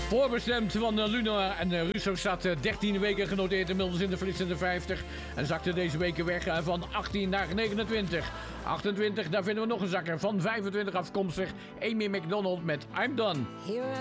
Voorbestemd van Luna en Russo staat 13 weken genoteerd inmiddels in de flitsende 50. En zakte deze weken weg van 18 naar 29. 28, daar vinden we nog een zakker van 25 afkomstig. Amy McDonald met I'm Done.